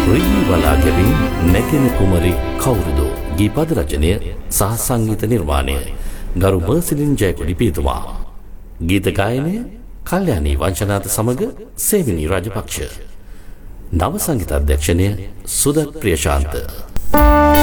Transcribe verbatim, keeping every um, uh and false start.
රිදී බලාගෙමින් නැගෙන කුමරි කවුරුදෝ ගීපද රචනය සහ සංගීත නිර්මාණය ගරු මර්සිලින් ජයකොඩි පියතුමා. ගීත ගායනය කල්යාණී වංශනාත සමග සේවිනී රාජපක්ෂ. නව සංගීත අධ්‍යක්ෂණය සුදත් ප්‍රියශාන්ත.